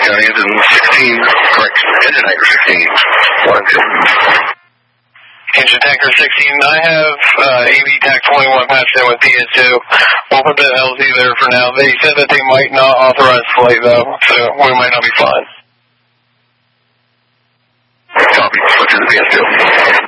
County engine 16, correction, engine anchor 16, 1 and 2. Engine tanker 16, I have AV TAC 21 patched in with PS2. We'll put the LZ there for now. They said that they might not authorize flight though, so we might not be fine. Copy, switch to the PS2.